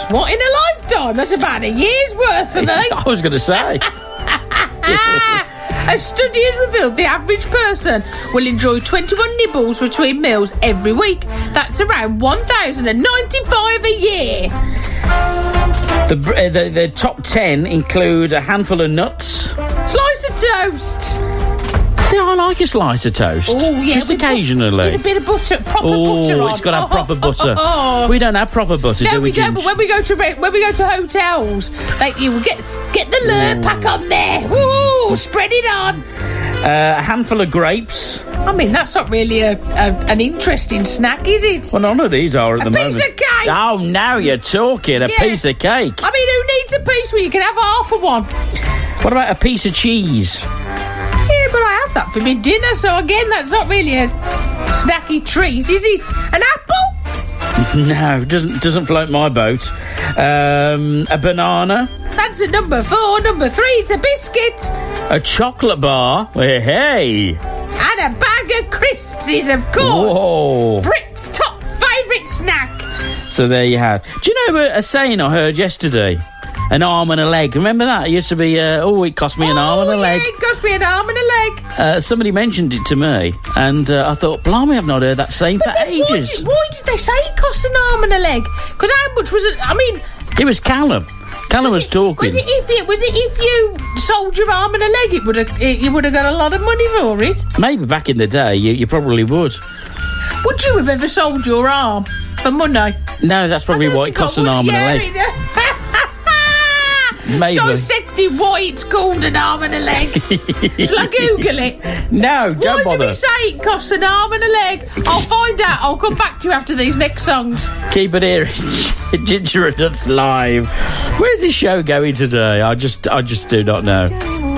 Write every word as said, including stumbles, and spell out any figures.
What, in a lifetime? That's about a year's worth of them. I was going to say. A study has revealed the average person will enjoy twenty-one nibbles between meals every week. That's around one thousand ninety-five a year. The, uh, the the top ten include a handful of nuts. Slice of toast. See, I like a slice of toast. Oh, yeah. Just with occasionally. Bu- with a bit of butter, proper oh, butter on. it's got to have proper butter. Oh. We don't have proper butter, No, do we, we don't. Ginge? But when we go to re- when we go to hotels, like you will get get the lure pack on there. Woo! Spread it on. Uh, a handful of grapes. I mean, that's not really a, a an interesting snack, is it? Well, none of these are at A the piece moment. of cake. Oh, now you're talking. A Yeah. piece of cake. I mean, who needs a piece when you can have half of one? What about a piece of cheese? Yeah, but I have that for my dinner, so again, that's not really a snacky treat, is it? An apple? No, doesn't doesn't float my boat. Um, a banana. That's a number four. Number three, it's a biscuit. A chocolate bar. Hey, hey. And a bag of crisps, of course. Whoa. Brit's top favourite snack. So there you have. Do you know a, a saying I heard yesterday? An arm and a leg. Remember that? It used to be, uh, oh, it cost me an oh, arm and a yeah, leg. it cost me an arm and a leg. Uh, somebody mentioned it to me, and uh, I thought, blimey, I've not heard that saying for Then why ages. did, why did they say it cost an arm and a leg? Because how much was it? I mean... It was Callum. Callum was, it, talking. Was it if you was it if you sold your arm and a leg? It would have you would have got a lot of money for it. Maybe back in the day, you, you probably would. Would you have ever sold your arm for money? No, that's probably I don't why it think I costs an would. arm Yeah, and a leg. it- Maybe. Dissecting why it's called an arm and a leg. Shall I Google it? No, don't Why bother. do we say it costs an arm and a leg? I'll find out. I'll come back to you after these next songs. Keep it here. Ginger and Nuts live. Where's this show going today? I just, I just do not know.